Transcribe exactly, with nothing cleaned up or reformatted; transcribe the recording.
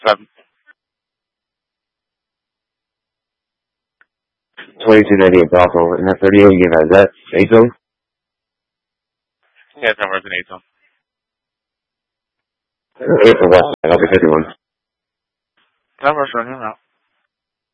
Seven. twenty-two ninety-eight Bravo, and that thirty-eight you gave, is that eight zone? Yeah, ten words in eight zone. eight for West Side, I'll be fifty-one. Ten words running out.